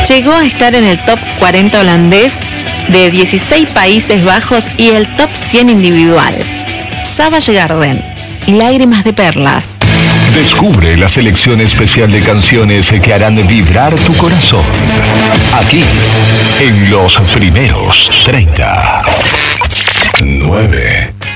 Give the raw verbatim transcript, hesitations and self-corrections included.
Llegó a estar en el top cuarenta holandés de dieciséis Países Bajos y el top cien individual. Savage Garden, Lágrimas de Perlas. Descubre la selección especial de canciones que harán vibrar tu corazón. Aquí, en los primeros treinta. nueve.